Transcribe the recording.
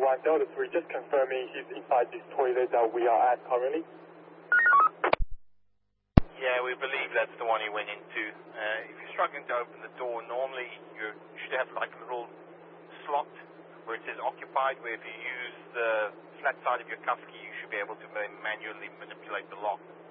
1 Delta 3, just confirming he's inside this toilet that we are at currently. Yeah, we believe that's the one he went into. If you're struggling to open the door, normally you should have like a little slot where it says occupied, where if you use the flat side of your cuff key, you should be able to manually manipulate the lock.